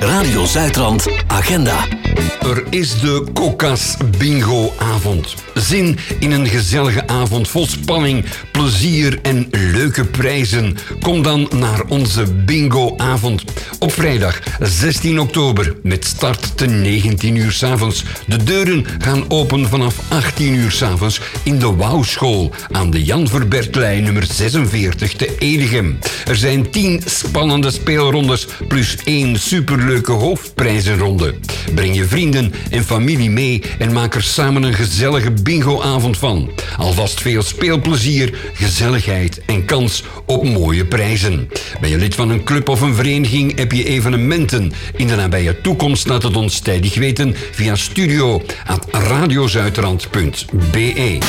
Radio Zuidrand Agenda. Er is de Coca's Bingo-avond. Zin in een gezellige avond vol spanning, plezier en leuke prijzen. Kom dan naar onze Bingo-avond. Op vrijdag 16 oktober met start te 19 uur 's avonds. De deuren gaan open vanaf 18 uur 's avonds in de Wouwschool aan de Jan Verbertlei nummer 46 te Edegem. Er zijn 10 spannende speelrondes plus 1 superleuke hoofdprijzenronde. Breng je vrienden en familie mee en maak er samen een gezellige bingo-avond van. Alvast veel speelplezier, gezelligheid en kans op mooie prijzen. Ben je lid van een club of een vereniging? Heb je evenementen in de nabije toekomst? Laat het ons tijdig weten via studio@radiozuidrand.be.